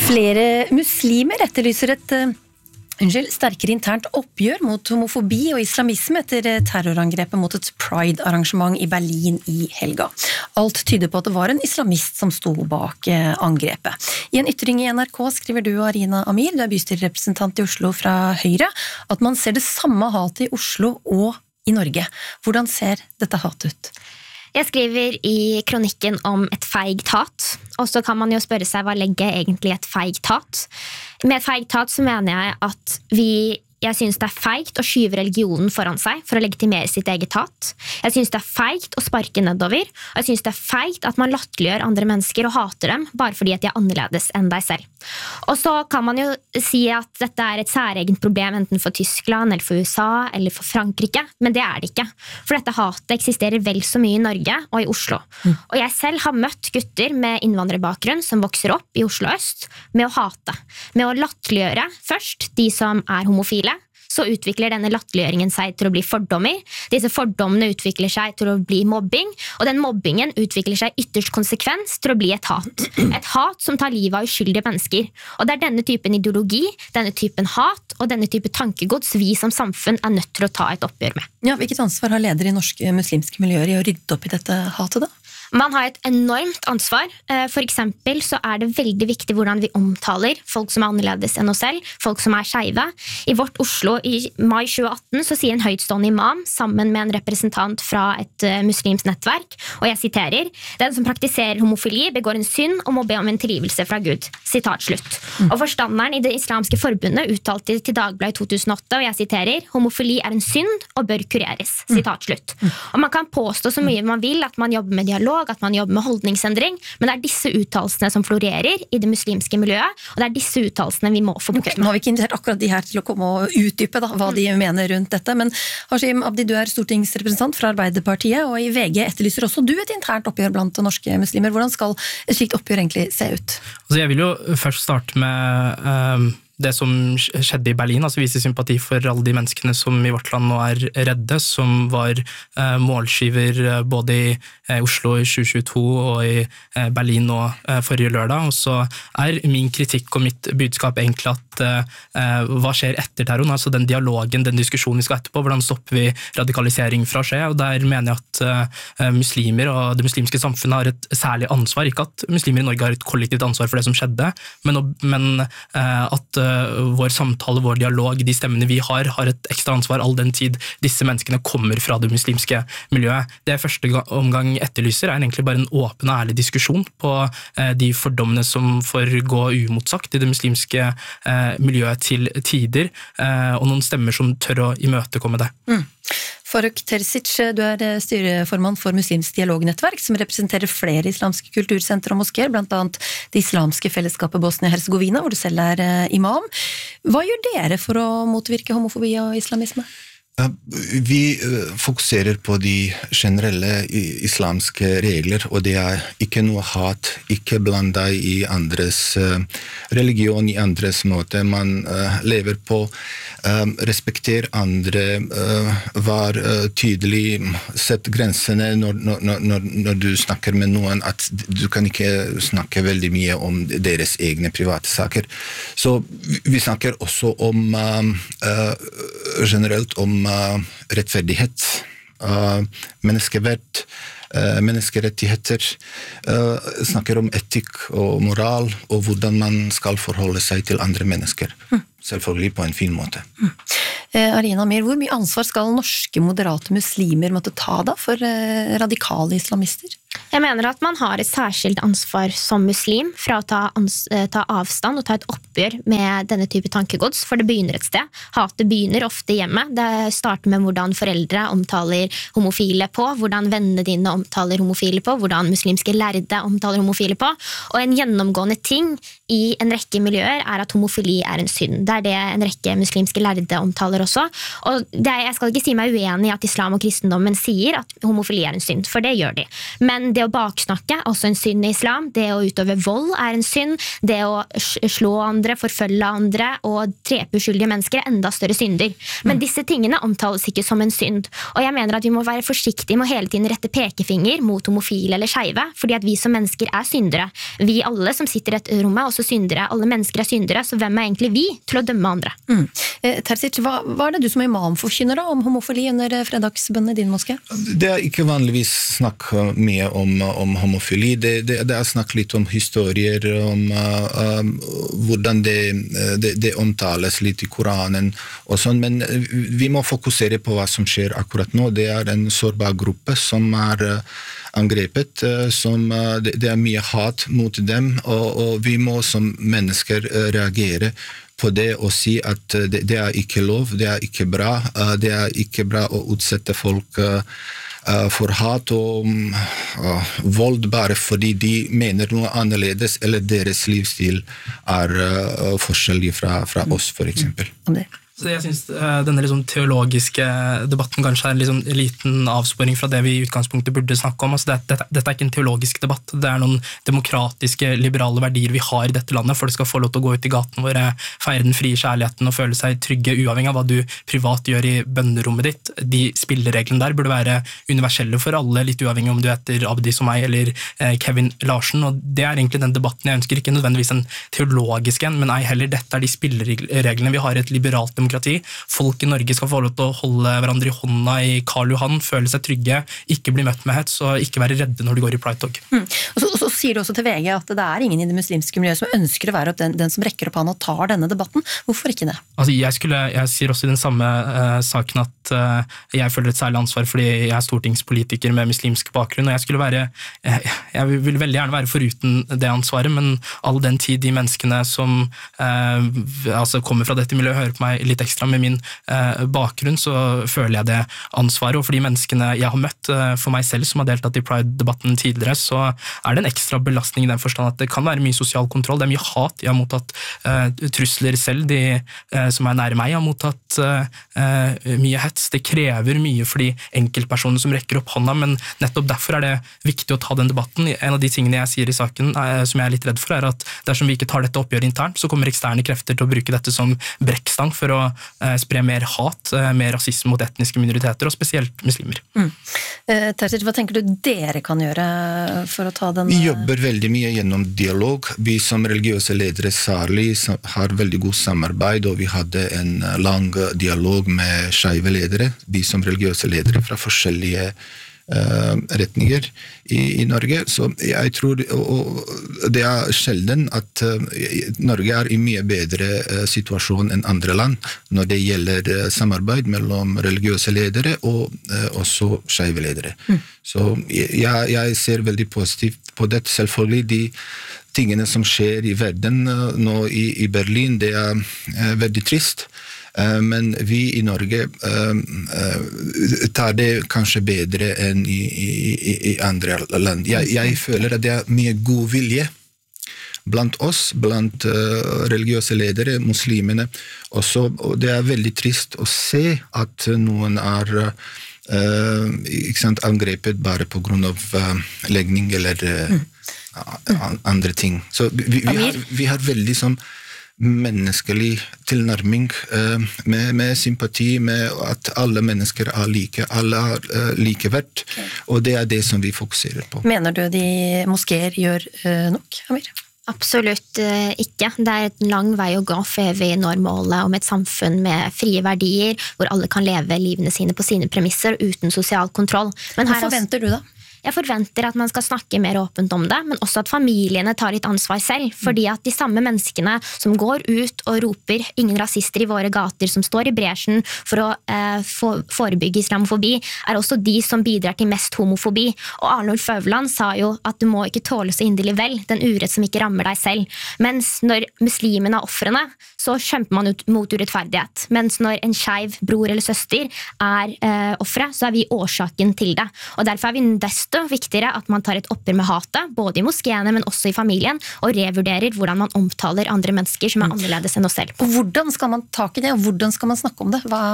Flere muslimer etterlyser et sterkere internt oppgjør mot homofobi og islamisme etter terrorangrepet mot et Pride-arrangement i Berlin i helga. Alt tyder på at det var en islamist som sto bak angrepet. I en ytring i NRK skriver du, Arina Amir, du er bystyrerepresentant i Oslo fra Høyre, at man ser det samme hatet i Oslo og i Norge. Hvordan ser dette hatet ut? Jeg skriver i kronikken om et feigt hat, og så kan man jo spørre seg hva legger egentlig et feigt hat. Med et feigt hat så mener jeg at jeg synes det er feigt å skyve religionen foran seg for å legitimere sitt eget hat. Jeg synes det er feigt å sparke nedover, og jeg synes det er feigt at man latterliggjør andre mennesker og hater dem bare fordi at de er annerledes enn deg selv. Og så kan man jo si at dette er et særegent problem enten for Tyskland eller for USA eller for Frankrike, men det er det ikke. For dette hatet eksisterer vel så mye i Norge og i Oslo. Og jeg selv har møtt gutter med innvandrerbakgrunn som vokser opp i Oslo øst med å hate, med å latterliggjøre først de som er homofile, så utvikler denne latterliggjøringen seg til å bli fordommer. Disse fordommene utvikler seg til å bli mobbing, og den mobbingen utvikler seg ytterst konsekvens til å bli et hat. Et hat som tar livet av uskyldige mennesker. Og det er denne typen ideologi, denne typen hat og denne typen tankegods vi som samfunn er nødt til å ta et oppgjør med. Ja, hvilket ansvar har ledere i norske muslimske miljøer i å rydde opp i dette hatet da? Man har et enormt ansvar. For eksempel så er det veldig viktig hvordan vi omtaler folk som er annerledes enn oss selv, folk som er skeive. I vårt Oslo i mai 2018 så sier en høytstående imam sammen med en representant fra et muslims nettverk, og jeg siterer, «Den som praktiserer homofili begår en synd og må be om en tilgivelse fra Gud». Sitat slutt. Og forstanderen i det islamske forbundet uttalte til Dagbladet i 2008, og jeg siterer, «Homofili er en synd og bør kureres». Sitat slutt. Og man kan påstå så mye man vil at man jobber med dialog, at man jobber med holdningsendring, men det er disse uttalelsene som florerer i det muslimske miljøet, og det er disse uttalelsene vi må få bukt med. Nå har vi ikke invitert akkurat de her til å komme og utdype hva de mener rundt dette, men Hashim Abdi, du er stortingsrepresentant fra Arbeiderpartiet, og i VG etterlyser også du et internt oppgjør blant norske muslimer. Hvordan skal et slikt oppgjør egentlig se ut? Altså, jeg vil jo først starte med det som skjedde i Berlin, altså vise sympati for alle de menneskene som i vårt land nå er redde, som var målskiver både i Oslo i 2022 og i Berlin nå forrige lørdag. Og så er min kritikk og mitt budskap egentlig at hva skjer etter terroren, altså den dialogen, den diskusjonen vi skal etterpå, hvordan stopper vi radikalisering fra å skje, og der mener jeg at muslimer og det muslimske samfunnet har et særlig ansvar, ikke at muslimer i Norge har et kollektivt ansvar for det som skjedde, men at vår samtale, vår dialog, de stemmene vi har et ekstra ansvar all den tid disse menneskene kommer fra det muslimske miljøet. Det første omgang etterlyser er egentlig bare en åpen og ærlig diskusjon på de fordommene som får gå uimotsagt i det muslimske miljøet til tider, og noen stemmer som tør å imøtekomme det. Faruk Terzic, du er styreformann for Muslimsk dialognettverk, som representerer flere islamske kultursenter og moskéer, blant annet det islamske fellesskapet Bosnia-Herzegovina, hvor du selv er imam. Hva gjør dere for å motvirke homofobi og islamisme? Vi fokuserer på de generelle islamske regler, og det er ikke noe hat, ikke bland deg i andres religion, i andres måte man lever på, respekter andre, var tydelig, sett grensene når du snakker med noen, at du kan ikke snakke veldig mye om deres egne private saker. Så vi snakker også om generelt om rettferdighet, menneskeverd, menneskerettigheter, snakker om etikk og moral, og hvordan man skal forholde seg til andre mennesker. Selvfølgelig på en fin måte. Arina Amir, hvor mye ansvar skal norske moderate muslimer måtte ta da for radikale islamister? Jeg mener at man har et særskilt ansvar som muslim for å ta avstand og ta et oppgjør med denne type tankegods, for det begynner et sted. Hatet begynner ofte hjemme. Det starter med hvordan foreldre omtaler homofile på, hvordan vennene dine omtaler homofile på, hvordan muslimske lærde omtaler homofile på, og en gjennomgående ting i en rekke miljøer er at homofili er en synd. Det er det en rekke muslimske lærde omtaler også, og jeg skal ikke si meg uenig i at islam og kristendommen sier at homofili er en synd, for det gjør de. Men Men det å baksnakke er også en synd i islam, det å utøve vold er en synd, det å slå andre, forfølge andre og drepe uskyldige mennesker er enda større synder. Men disse tingene omtales ikke som en synd, og jeg mener at vi må være forsiktige med å hele tiden rette pekefinger mot homofile eller skeive, fordi at vi som mennesker er syndere. Vi alle som sitter i et rom er også syndere, alle mennesker er syndere, så hvem er egentlig vi til å dømme andre? Terzic, hva er det du som imam forkynner da, om homofili under fredagsbønnen i din moské? Det er ikke vanligvis snakk mye om homofili, det er snakk litt om historier, om hvordan det omtales litt i Koranen og sånn, men vi må fokusere på hva som skjer akkurat nå. Det er en sårbar gruppe som er angrepet, det er mye hat mot dem, og vi må som mennesker reagere på det og si at det er ikke lov, det er ikke bra, det er ikke bra å utsette folk for hat og vold bare fordi de mener noe annerledes, eller deres livsstil er forskjellig fra oss, for eksempel. Så jeg synes denne liksom teologiske debatten kanskje er en liksom liten avsporing fra det vi i utgangspunktet burde snakke om. Altså dette er ikke en teologisk debatt, det er noen demokratiske, liberale verdier vi har i dette landet. Folk skal få lov til å gå ut i gaten våre, feire den frie kjærligheten og føle seg trygge, uavhengig av hva du privat gjør i bønnerommet ditt. De spillereglene der burde være universelle for alle, litt uavhengig om du heter Abdi som meg eller Kevin Larsen, og det er egentlig den debatten jeg ønsker, ikke nødvendigvis en teologisk en, men ei heller dette er de spillereglene vi har i et liberalt demokrati. Folk i Norge skal få lov til å holde hverandre i hånda i Karl Johan, føle seg trygge, ikke bli møtt med hets og ikke være redde når de går i Pride-tog. Og så sier du også til VG at det er ingen i det muslimske miljøet som ønsker å være den som rekker opp han og tar denne debatten. Hvorfor ikke det? Altså, jeg sier også i den samme saken at jeg føler et særlig ansvar fordi jeg er stortingspolitiker med muslimsk bakgrunn, og jeg vil veldig gjerne være foruten det ansvaret, men all den tid de menneskene som kommer fra dette miljøet hører på meg litt ekstra med min bakgrunn, så føler jeg det ansvaret, og for de menneskene jeg har møtt, for meg selv som har deltatt i Pride-debatten tidligere, så er det en ekstra belastning i den forstand at det kan være mye sosial kontroll, det er mye hat, jeg har mottatt trusler selv, de som er nære meg, jeg har mottatt mye hets, det krever mye for de enkeltpersoner som rekker opp hånda, men nettopp derfor er det viktig å ta den debatten. En av de tingene jeg sier i saken, som jeg er litt redd for, er at dersom vi ikke tar dette oppgjøret internt, så kommer eksterne krefter til å bruke dette som brekkstang for å spre mer hat, mer rasisme mot etniske minoriteter, og spesielt muslimer. Terzic, hva tenker du dere kan gjøre for å ta den? Vi jobber veldig mye gjennom dialog. Vi som religiøse ledere særlig har veldig god samarbeid, og vi hadde en lang dialog med skeive ledere, vi som religiøse ledere fra forskjellige retninger i Norge, så jeg tror, og det er sjelden at Norge er i mye bedre situasjon enn andre land når det gjelder samarbeid mellom religiøse ledere og også skeive ledere. Så jeg ser veldig positivt på dette. Selvfølgelig de tingene som skjer i verden nå i Berlin, det er veldig trist. Men vi i Norge tar det kanskje bedre enn i andre land. Jeg føler at det er mye god vilje blant oss, blant religiøse ledere, muslimene også, og det er veldig trist å se at noen er angrepet bare på grunn av legning eller andre ting. Så vi har veldig som menneskelig tilnærming med sympati, med at alle mennesker er like, alle er likeverd, og det er det som vi fokuserer på. Mener du de moskéer gjør nok, Amir? Absolutt ikke. Det er en lang vei å gå før vi når målet om et samfunn med frie verdier, hvor alle kan leve livene sine på sine premisser uten sosial kontroll. Men hva forventer du da? Jeg forventer at man skal snakke mer åpent om det, men også at familiene tar litt ansvar selv, fordi at de samme menneskene som går ut og roper ingen rasister i våre gater, som står i bresjen for å forebygge islamofobi, er også de som bidrar til mest homofobi. Og Arnulf Øverland sa jo at du må ikke tåle så inderlig vel den urett som ikke rammer deg selv. Mens når muslimene er offrene, så kjemper man mot urettferdighet. Mens når en skeiv bror eller søster er offre, så er vi årsaken til det. Og derfor er vi desto viktigere at man tar et oppgjør med hatet, både i moskéene, men også i familien, og revurderer hvordan man omtaler andre mennesker som er annerledes enn oss selv. Og hvordan skal man ta i det, og hvordan skal man snakke om det?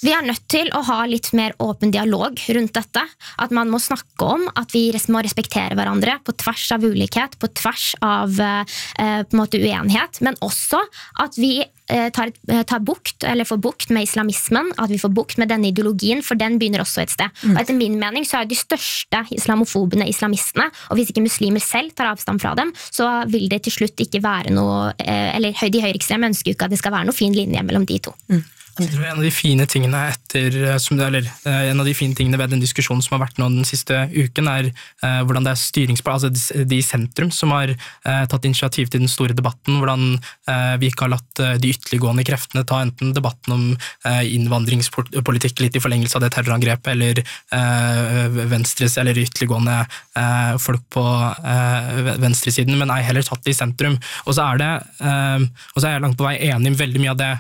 Vi nødt til å ha litt mer åpen dialog rundt dette. At man må snakke om at vi må respektere hverandre på tvers av ulikhet, på tvers av på en måte uenighet, men også at vi tar bukt, eller får bukt med islamismen, at vi får bukt med denne ideologien, for den begynner også et sted. Og etter min mening så de største islamofobene islamistene, og hvis ikke muslimer selv tar avstand fra dem, så vil det til slutt ikke være noe, eller de høyreekstreme ønsker ikke at det skal være noe fin linje mellom de to. Jeg tror en av de fine tingene en av de fine tingene ved den diskusjonen som har vært nå den siste uken hvordan det styringsplan, altså de i sentrum som har tatt initiativ til den store debatten, hvordan vi ikke har latt de ytterliggående kreftene ta enten debatten om innvandringspolitikk litt i forlengelse av det terrorangrepet, eller venstres eller ytterliggående folk på venstresiden, men ei heller tatt det i sentrum. Og så jeg langt på vei enig i veldig mye av det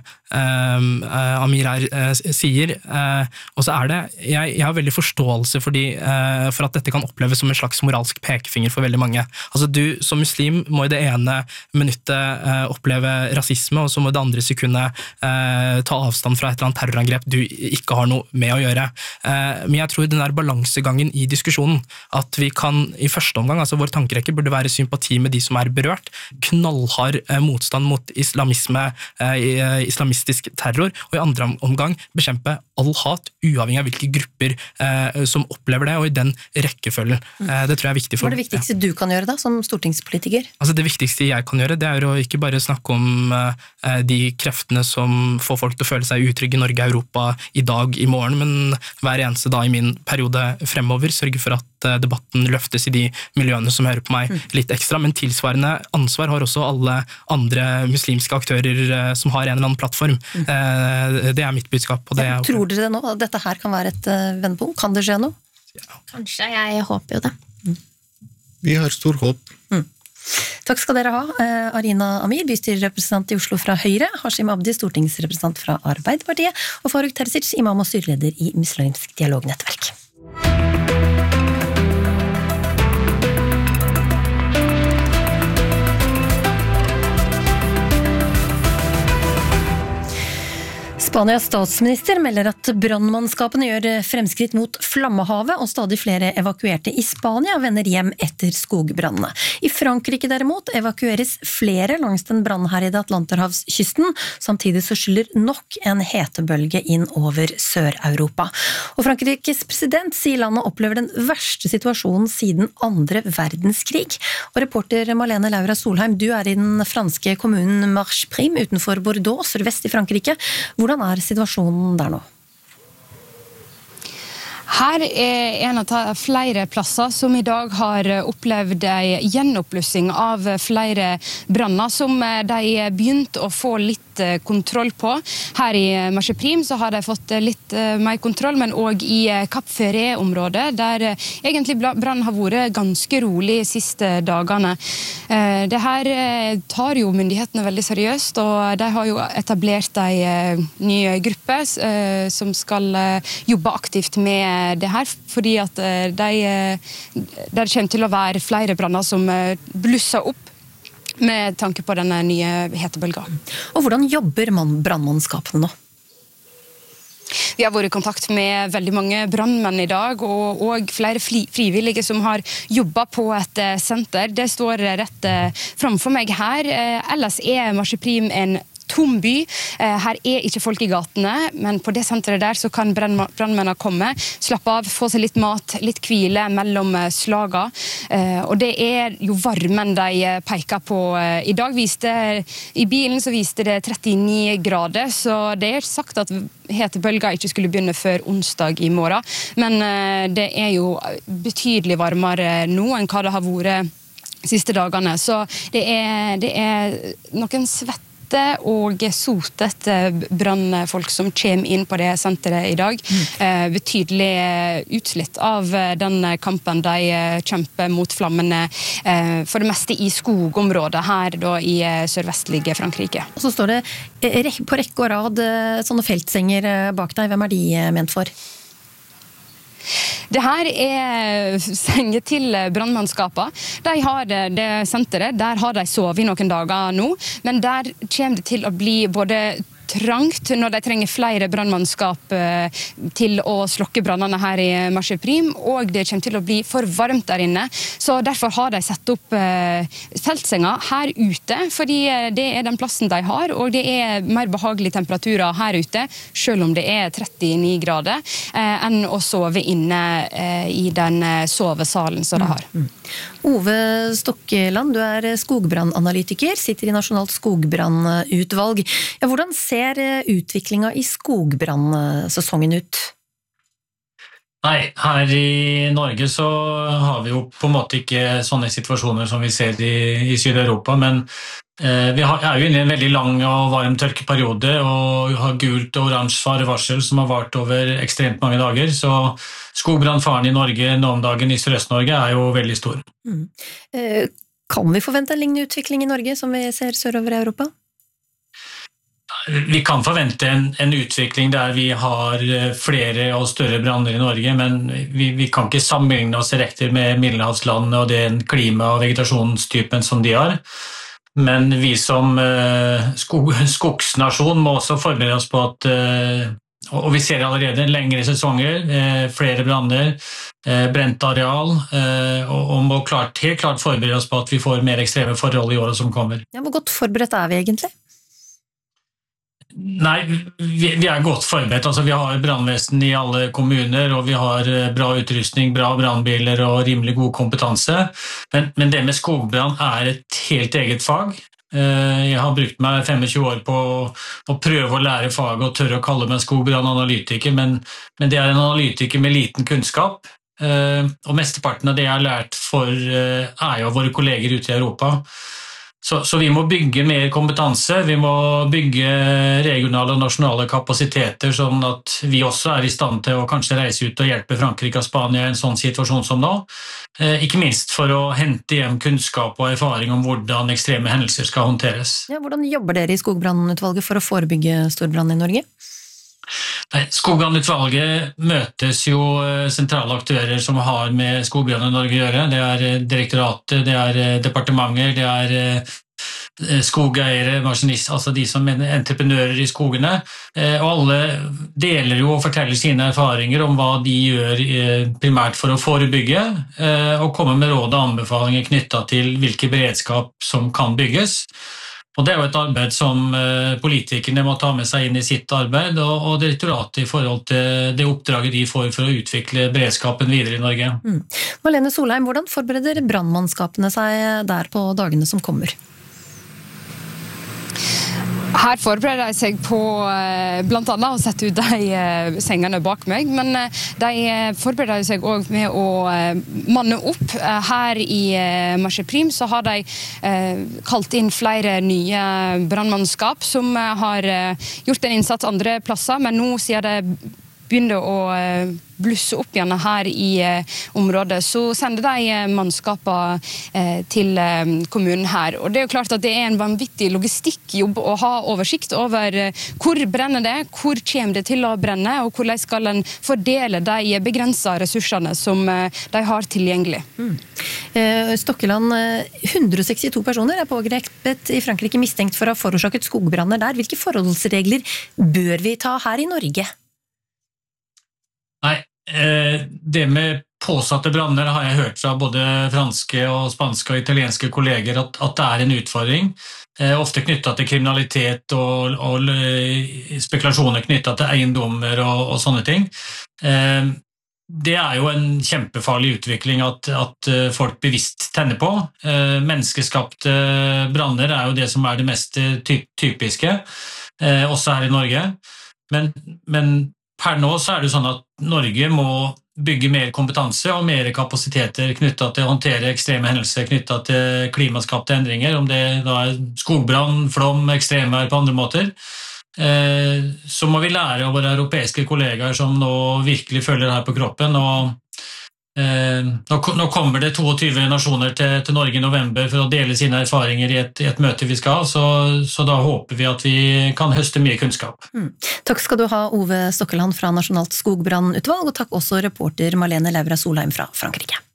Amir sier, og så jeg har veldig forståelse for at dette kan oppleves som en slags moralsk pekefinger for veldig mange. Altså du som muslim må i det ene minuttet oppleve rasisme, og så må det andre sekundet ta avstand fra et eller annet terrorangrep du ikke har noe med å gjøre. Men jeg tror den der balansegangen i diskusjonen, at vi kan i første omgang, altså vår tankerekke burde være sympati med de som berørt, knallhard motstand mot islamisme, islamistisk terror, og i andre omgang bekjempe all hat, uavhengig av hvilke grupper som opplever det, og i den rekkefølgen. Det tror jeg viktig for. Hva det viktigste du kan gjøre da, som stortingspolitiker? Altså det viktigste jeg kan gjøre, det å ikke bare snakke om de kreftene som får folk til å føle seg utrygge i Norge og Europa i dag, i morgen, men hver eneste dag i min periode fremover, sørge for at debatten løftes i de miljøene som hører på meg litt ekstra, men tilsvarende ansvar har også alle andre muslimske aktører som har en eller annen plattform. Det mitt budskap. Og tror dere det nå, at dette her kan være et vendepunkt? Kan det skje noe? Ja. Kanskje, jeg håper jo det. Vi har stor håp. Takk skal dere ha. Arina Amir, bystyrerepresentant i Oslo fra Høyre, Hashim Abdi, stortingsrepresentant fra Arbeiderpartiet, og Faruk Terzic, imam og styreleder i Muslimsk dialognettverk. Spanias statsminister melder at brannmannskapene gjør fremskritt mot Flammehavet, og stadig flere evakuerte i Spania vender hjem etter skogbrannene. I Frankrike derimot evakueres flere langs den brannherjede Atlanterhavskysten, samtidig så skyller nok en hetebølge inn over Sør-Europa. Og Frankrikes president sier landet opplever den verste situasjonen siden andre verdenskrig. Og reporter Malene Laura Solheim, du i den franske kommunen Marche-Prime utenfor Bordeaux, sørvest i Frankrike. Hvordan situasjonen der nå? Her en av flere plasser som i dag har opplevd en gjenoppløsning av flere branner som de begynte å få litt kontroll på. Her i Marche-Prime så har de fått litt mer kontroll, men også i Cap Ferret-området, der egentlig brannen har vært ganske rolig de siste dagene. Det her tar jo myndighetene veldig seriøst, og de har jo etablert en ny gruppe som skal jobbe aktivt med det her, fordi at det kommer til å være flere branner som blusser opp med tanke på denne nye hetebølga. Og hvordan jobber brannmannskapene nå? Vi har vært i kontakt med veldig mange brannmenn i dag, og flere frivillige som har jobbet på et senter. Det står rett framfor meg her. Ellers Marche-Prime en tom by. Her ikke folk i gatene, men på det senteret der så kan brannmennene komme, slappe av, få seg litt mat, litt hvile mellom slaga. Og det jo varmen de peker på. I dag i bilen så viste det 39 grader, så det sagt at hetebølga ikke skulle begynne før onsdag i morgen. Men det jo betydelig varmere nå enn hva det har vært siste dagene. Så det noen svett og sotet brannfolk som kommer inn på det senteret i dag. Betydelig utslitt av den kampen de kjemper mot flammene, for det meste i skogområdet her da, i sørvestlige Frankrike. Og så står det på rekke og rad sånne feltsenger bak deg. Hvem de ment for? Det her senger til brannmannskapet. De har det senteret, der har de sovet i noen dager nå, men der kommer det til å bli både trangt når de trenger flere brannmannskap til å slokke brannene her i Marche Prim, og det kommer til å bli for varmt der inne. Så derfor har de satt opp feltsenger her ute, fordi det er den plassen de har, og det er mer behagelige temperaturer her ute, selv om det er 39 grader, enn å sove inne i den sovesalen som de har. Ove Stokkeland, du er skogbrannanalytiker, sitter i Nasjonalt skogbrannutvalg. Ja, hvordan ser utviklingen i skogbrannsesongen ut? Nei, her i Norge så har vi jo på en måte ikke sånne situasjoner som vi ser i Syd-Europa, men vi er jo inne i en veldig lang og varm tørkeperiode, og har gult og oransje farevarsel som har vart over ekstremt mange dager, så skogbrannfaren i Norge nå om dagen i Sørøst-Norge er jo veldig stor. Kan vi forvente en lignende utvikling i Norge som vi ser sørover i Europa? Vi kan forvente en utvikling der vi har flere og større branner i Norge, men vi kan ikke sammenligne oss direkte med middelhavsland og den klima- og vegetasjonstypen som de har. Men vi som skogsnasjon må også forberede oss på at, og vi ser allerede lengre sesonger, flere branner, brent areal, og må helt klart forberede oss på at vi får mer ekstreme forhold i året som kommer. Ja, hvor godt forberedt er vi egentlig? Nei, vi er godt forberedt. Altså, vi har brannvesen i alle kommuner, og vi har bra utrustning, bra brannbiler og rimelig god kompetanse. Men det med skogbrann er et helt eget fag. Jeg har brukt meg 25 år på å prøve å lære faget og tørre å kalle meg skogbrannanalytiker, men det er en analytiker med liten kunnskap. Og mesteparten av det jeg har lært er jo våre kolleger ute i Europa. Så vi må bygge mer kompetanse, vi må bygge regionale og nasjonale kapasiteter, sånn at vi også er i stand til å kanskje reise ut og hjelpe Frankrike og Spania i en sånn situasjon som nå. Ikke minst for å hente hjem kunnskap og erfaring om hvordan ekstreme hendelser skal håndteres. Ja, hvordan jobber dere i Skogbrannutvalget for å forebygge storbrann i Norge? Skogbrannutvalget møtes jo sentrale aktører som har med skogbrann i Norge å gjøre. Det er direktoratet, det er departementer, det er skogeiere, maskinister, altså de som er entreprenører i skogene. Og alle deler jo og forteller sine erfaringer om hva de gjør primært for å forebygge, og komme med råd og anbefalinger knyttet til hvilke beredskap som kan bygges. Og det er jo et arbeid som politikerne må ta med seg inn i sitt arbeid, og direktoratet i forhold til det oppdraget de får for å utvikle beredskapen videre i Norge. Marlene Solheim, hvordan forbereder brannmannskapene seg der på dagene som kommer? Her forbereder de seg på blant annet å sette ut de sengene bak meg, men de forbereder seg også med å manne opp. Her i Marche Prim så har de kalt inn flere nye brannmannskap som har gjort en innsats andre plasser, men nå siden det begynner å blusse opp igjen her i området, så sender de mannskaper til kommunen her. Og det er jo klart at det er en vanvittig logistikkjobb å ha oversikt over hvor brenner det, hvor kommer det til å brenne, og hvordan skal en fordele de begrensede ressursene som de har tilgjengelig. Stokkeland, 162 personer er pågrepet i Frankrike mistenkt for å ha forårsaket skogbranner der. Hvilke forholdsregler bør vi ta her i Norge? Nei, det med påsatte branner har jeg hørt fra både franske og spanske og italienske kolleger at det er en utfordring, ofte knyttet til kriminalitet og spekulasjoner knyttet til eiendommer og sånne ting. Det er jo en kjempefarlig utvikling at folk bevisst tenner på. Menneskeskapte branner er jo det som er det mest typiske, også her i Norge. Men per nå så er det sånn at Norge må bygge mer kompetanse og mer kapasiteter knyttet til å håndtere ekstreme hendelser, knyttet til klimaskapte endringer, om det da er skogbrann, flom, ekstremvær på andre måter. Så må vi lære av våre europeiske kollegaer som nå virkelig følger her på kroppen, og nå kommer det 22 nasjoner til Norge i november for å dele sine erfaringer i et møte vi skal ha, så da håper vi at vi kan høste mye kunnskap. Takk skal du ha, Ove Stokkeland fra Nasjonalt skogbrannutvalg, og takk også reporter Marlene Laura Solheim fra Frankrike.